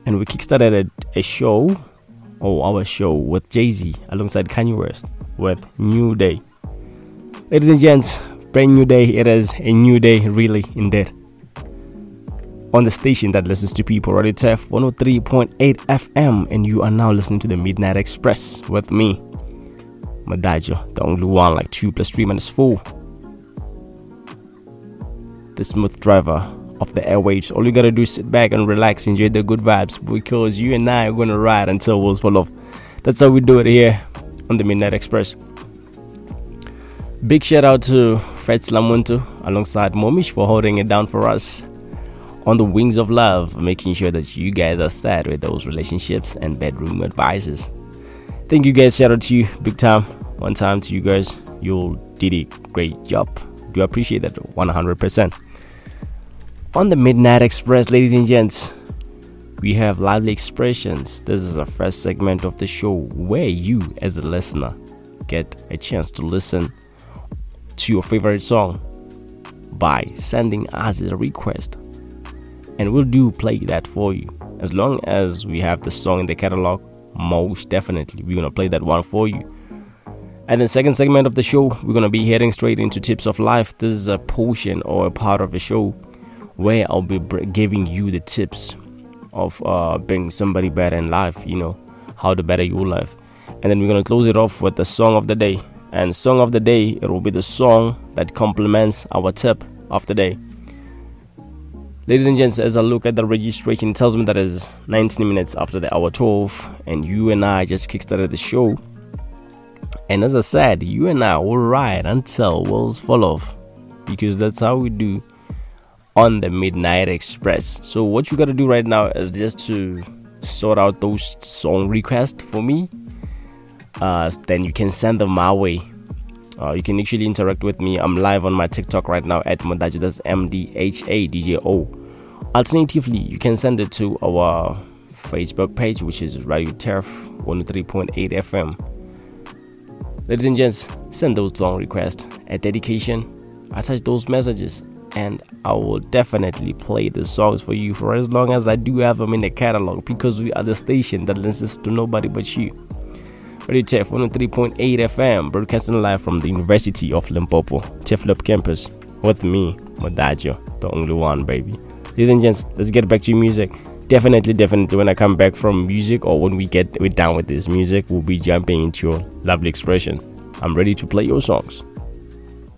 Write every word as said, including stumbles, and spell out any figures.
and we kickstarted a, a show, or our show, with Jay-Z alongside Kanye West with New Day. Ladies and gents, brand new day. It is a new day, really, indeed. On the station that listens to people, Radio T F one oh three point eight F M, and you are now listening to the Midnight Express with me, Madajo, the only one like two plus three minus four. The smooth driver of the airwaves. All you gotta do is sit back and relax, enjoy the good vibes, because you and I are gonna ride until wheels fall off. That's how we do it here on the Midnight Express. Big shout out to Fred Slamuntu alongside Momish for holding it down for us on the wings of love, making sure that you guys are sad with those relationships and bedroom advices. Thank you guys. Shout out to you big time. One time to you guys. You did a great job. Do appreciate that one hundred percent. On the Midnight Express, ladies and gents, we have lively expressions. This is the first segment of the show where you, as a listener, get a chance to listen to your favorite song by sending us a request, and we'll do play that for you. As long as we have the song in the catalog, most definitely we're gonna play that one for you. And the second segment of the show, we're gonna be heading straight into tips of life. This is a portion or a part of the show where I'll be giving you the tips of uh, being somebody better in life, you know, how to better your life. And then we're going to close it off with the song of the day. And song of the day, it will be the song that complements our tip of the day. Ladies and gents, as I look at the registration, it tells me that it's nineteen minutes after the hour twelve, and you and I just kickstarted the show. And as I said, you and I will ride until wheels fall off, because that's how we do on the Midnight Express. So what you gotta do right now is just to sort out those song requests for me. Uh, then you can send them my way. Uh, you can actually interact with me. I'm live on my TikTok right now at Madajo. That's M D H A D J O. Alternatively, you can send it to our Facebook page, which is Radio T F one oh three point eight F M. Ladies and gents, send those song requests. At dedication, attach those messages, and I will definitely play the songs for you for as long as I do have them in the catalog, because we are the station that listens to nobody but you. Radio T F one oh three point eight F M, broadcasting live from the University of Limpopo, T F L I P campus, with me, Madajo, the only one, baby. Ladies and gents, let's get back to music. Definitely, definitely, when I come back from music, or when we get we're done with this music, we'll be jumping into your lovely expression. I'm ready to play your songs.